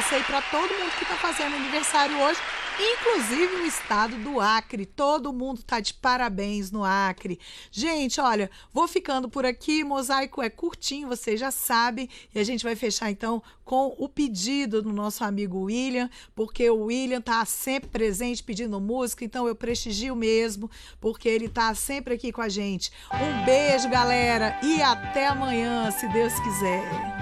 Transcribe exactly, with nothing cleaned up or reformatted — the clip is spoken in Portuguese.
você e para todo mundo que está fazendo aniversário hoje, inclusive o estado do Acre. Todo mundo tá de parabéns no Acre. Gente, olha, vou ficando por aqui. Mosaico é curtinho, vocês já sabem. E a gente vai fechar então com o pedido do nosso amigo William, porque o William tá sempre presente pedindo música, então eu prestigio mesmo, porque ele tá sempre aqui com a gente. Um beijo, galera, e até amanhã, se Deus quiser.